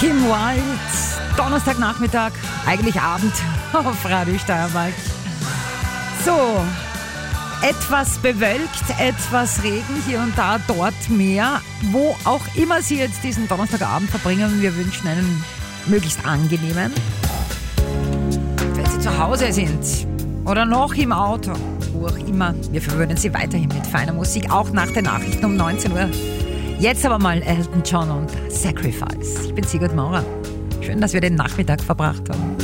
Kim Wilde, Donnerstagnachmittag, eigentlich Abend auf Radio Steiermark. So, etwas bewölkt, etwas Regen hier und da, dort mehr. Wo auch immer Sie jetzt diesen Donnerstagabend verbringen, wir wünschen einen möglichst angenehmen. Wenn Sie zu Hause sind oder noch im Auto, wo auch immer, wir verwöhnen Sie weiterhin mit feiner Musik, auch nach den Nachrichten um 19 Uhr. Jetzt aber mal Elton John und Sacrifice. Ich bin Sigurd Maurer. Schön, dass wir den Nachmittag verbracht haben.